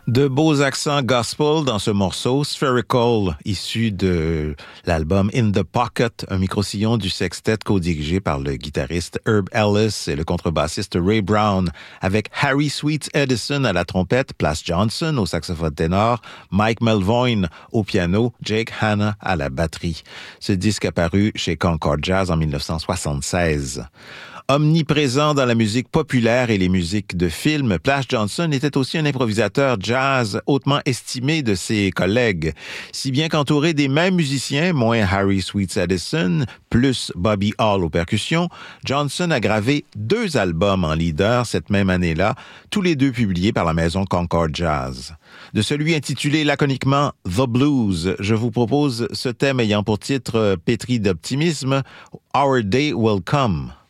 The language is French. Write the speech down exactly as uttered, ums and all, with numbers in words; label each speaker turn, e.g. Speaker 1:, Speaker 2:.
Speaker 1: De beaux accents gospel dans ce morceau, Spherical, issu de l'album In the Pocket, un micro-sillon du sextet co-dirigé par le guitariste Herb Ellis et le contrebassiste Ray Brown, avec Harry Sweets Edison à la trompette, Plas Johnson au saxophone ténor, Mike Melvoin au piano, Jake Hanna à la batterie. Ce disque apparu chez Concord Jazz en dix-neuf cent soixante-seize. Omniprésent dans la musique populaire et les musiques de films, Plas Johnson était aussi un improvisateur jazz hautement estimé de ses collègues. Si bien qu'entouré des mêmes musiciens, moins Harry Sweets Edison, plus Bobby Hall aux percussions, Johnson a gravé deux albums en leader cette même année-là, tous les deux publiés par la maison Concord Jazz. De celui intitulé laconiquement The Blues, je vous propose ce thème ayant pour titre pétri d'optimisme, Our Day Will Come.